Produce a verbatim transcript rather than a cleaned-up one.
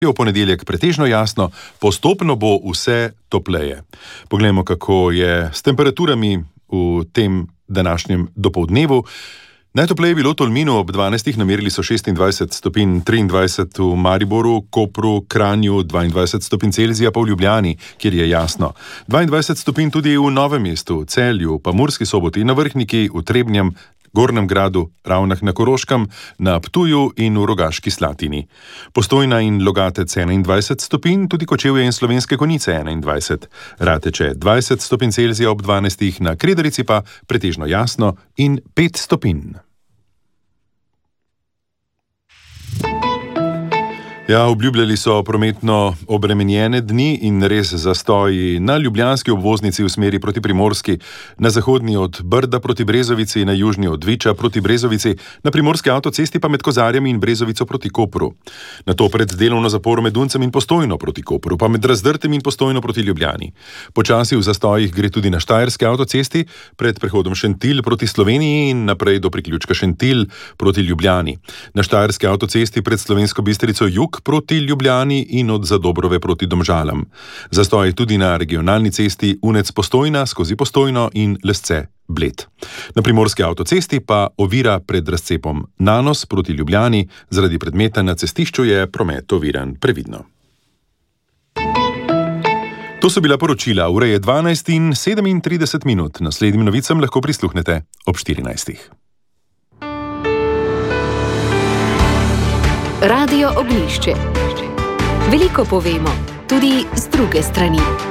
V ponedeljek pretežno jasno, postopno bo vse topleje. Poglejmo, kako je s temperaturami v tem današnjem dopoldnevu. Najtopleje je bilo v Tolminu, ob dvanajstih namerili so šestindvajset stopinj, triindvajset v Mariboru, Kopru, Kranju, dvaindvajset stopinj Celzija, pa v Ljubljani, kjer je jasno. dvaindvajset stopinj tudi v Novem mestu, Celju, pa Murski Soboti, na Vrhniki, v Trebnjem, Gornjem Gradu, Ravnah na Koroškem, na Ptuju in v Rogaški Slatini. Postojna in Logatec enaindvajset stopinj, tudi Kočevje in Slovenske Konjice enaindvajset. Rateče dvajset stopinj Celzija, ob dvanajstih na Kredarici pa pretežno jasno in pet stopinj. Ja, obljubljali so prometno obremenjene dni in res zastoji na ljubljanski obvoznici v smeri proti Primorski, na zahodni od Brda proti Brezovici, na južni od Viča proti Brezovici, na primorski avtocesti pa med Kozarjem in Brezovico proti Kopru. Na to pred delovno zaporo med Duncem in Postojno proti Kopru, pa med Razdrtem in Postojno proti Ljubljani. Počasi v zastojih gre tudi na štajerski avtocesti, pred prehodom Šentilj proti Sloveniji in naprej do priključka Šentilj proti Ljubljani. Na štajerski avtocesti pred Slovensko Bistrico jug proti Ljubljani in od Zadobrove proti Domžalam. Zastoj tudi na regionalni cesti Unec Postojna skozi Postojno in Lesce Bled. Na primorski avtocesti pa ovira pred razcepom Nanos proti Ljubljani, zaradi predmeta na cestišču je promet oviran previdno. To so bila poročila, ura je dvanajst in sedemintrideset minut. Naslednjim novicam lahko prisluhnete ob štirinajstih. Radio Oglišče. Veliko povemo, tudi z druge strani.